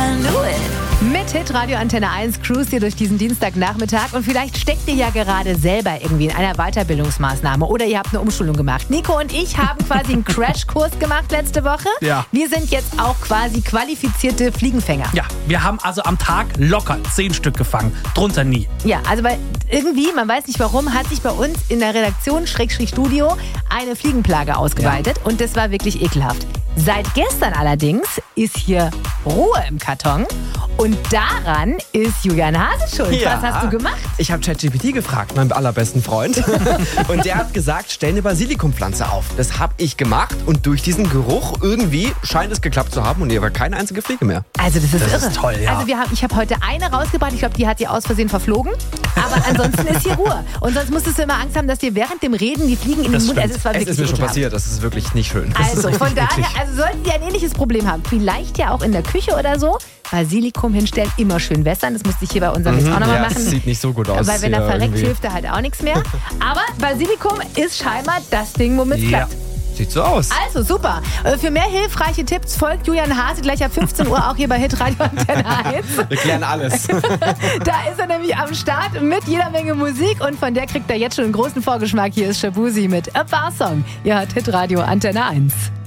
knew it. Mit Hitradio Antenne 1 cruist ihr durch diesen Dienstagnachmittag und vielleicht steckt ihr ja gerade selber irgendwie in einer Weiterbildungsmaßnahme oder ihr habt eine Umschulung gemacht. Nico und ich haben quasi einen Crashkurs gemacht letzte Woche. Ja. Wir sind jetzt auch quasi qualifizierte Fliegenfänger. Ja, wir haben also am Tag locker 10 Stück gefangen. Drunter nie. Ja, also weil irgendwie, man weiß nicht warum, hat sich bei uns in der Redaktion Studio eine Fliegenplage ausgeweitet und das war wirklich ekelhaft. Seit gestern allerdings ist hier Ruhe im Karton und daran ist Julian Hase schuld. Ja. Was hast du gemacht? Ich habe ChatGPT gefragt, meinen allerbesten Freund. Und der hat gesagt, stell eine Basilikumpflanze auf. Das habe ich gemacht und durch diesen Geruch irgendwie scheint es geklappt zu haben und hier war keine einzige Fliege mehr. Also das ist irre. ist toll, ja. Also ich habe heute eine rausgebracht, ich glaube, die hat dir aus Versehen verflogen. Aber ansonsten ist hier Ruhe. Und sonst musstest du immer Angst haben, dass dir während dem Reden die Fliegen in den Mund... Also es war Es wirklich ist mir schon ekelhaft. passiert, das ist wirklich nicht schön. Also von daher, sollten Sie ein ähnliches Problem haben, vielleicht ja auch in der Küche oder so, Basilikum hinstellen, immer schön wässern. Das musste ich hier bei unserem jetzt auch nochmal Ja, machen. das sieht nicht so gut aus. Weil wenn er hier verreckt, irgendwie. hilft er halt auch nichts mehr. Aber Basilikum ist scheinbar das Ding, womit es Ja. klappt. Sieht so aus. Also super. Für mehr hilfreiche Tipps folgt Julian Hase gleich ab 15 Uhr auch hier bei Hitradio Antenne 1. Wir klären alles. Da ist er nämlich am Start mit jeder Menge Musik und von der kriegt er jetzt schon einen großen Vorgeschmack. Hier ist Shabuzi mit A Bar Song. Ihr hört Hitradio Antenne 1.